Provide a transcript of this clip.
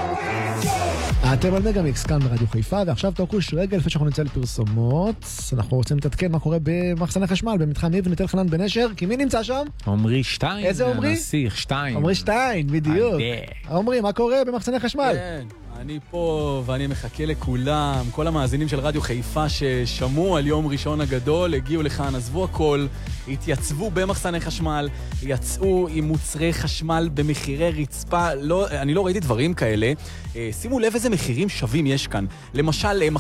אתם על מגה-מיקס כאן ברדיו חיפה, ועכשיו תוקוש רגע לפני שאנחנו נצא לפרסומות. אנחנו רוצים לתתקן מה קורה במחסני חשמל, במתחם יבנה תל חנן בנשר, כי מי נמצא שם? עומרי שטיין. איזה עומרי? הנסיך שטיין. עומרי שטיין, בדיוק. עומרי, מה קורה במחסני חשמל? כן, אני פה ואני מחכה לכולם, כל המאזינים של רדיו חיפה ששמעו על יום ראשון הגדול, הגיעו לכאן, עזבו הכל, התייצבו במחסני חשמל, יצאו עם מוצרי חשמל במחירי רצפה, אני לא ראיתי דברים כאלה. שימו לב איזה מחירים שווים יש כאן. למשל,